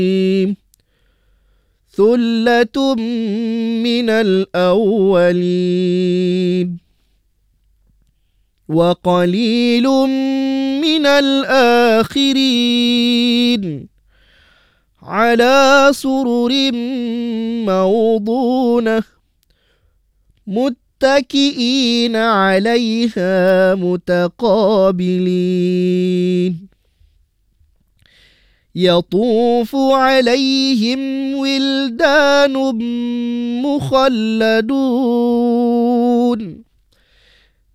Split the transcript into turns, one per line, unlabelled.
ثُلَّةٌ مِّنَ الْأَوَّلِينَ وَقَلِيلٌ مِّنَ الْآخِرِينَ عَلَى سُرُرٍ مَّوْضُونَةٍ مُتَّكِئِينَ عَلَيْهَا مُتَقَابِلِينَ يَطُوفُ عَلَيْهِمْ وِلْدَانٌ مُّخَلَّدُونَ